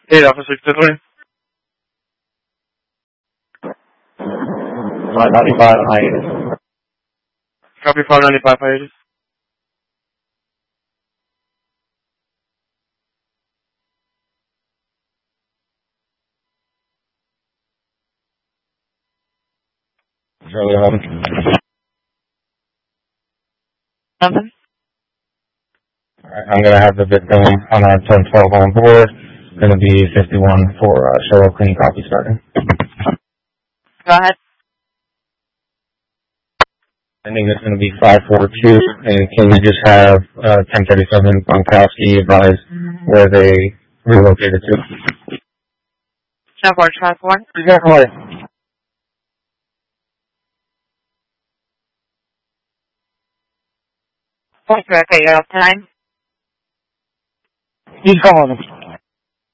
8 Officer 6 595 hiatus. Copy 595 hiatus. Charlie 11. Alright, I'm going to have the victim on our 1012 on board. It's going to be 51 for show up clean copy starting. Go ahead. I think it's going to be 542, and can you just have 1037 Gronkowski advise where they relocated to? No board, 5-4. Exactly. Okay, you're off time. He's calling him.